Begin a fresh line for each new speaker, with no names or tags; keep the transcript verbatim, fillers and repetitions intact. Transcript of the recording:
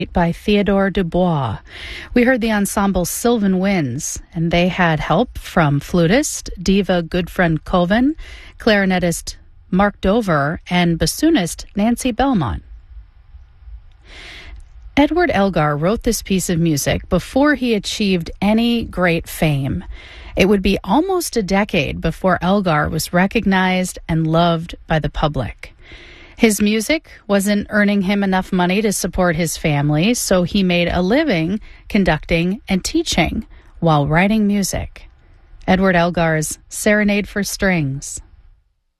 by Theodore Dubois. We heard the ensemble Sylvan Winds, and they had help from flutist Diva Goodfriend Coven, clarinetist Mark Dover, and bassoonist Nancy Belmont. Edward Elgar wrote this piece of music before he achieved any great fame. It would be almost a decade before Elgar was recognized and loved by the public. His music wasn't earning him enough money to support his family, so he made a living conducting and teaching while writing music. Edward Elgar's Serenade for Strings.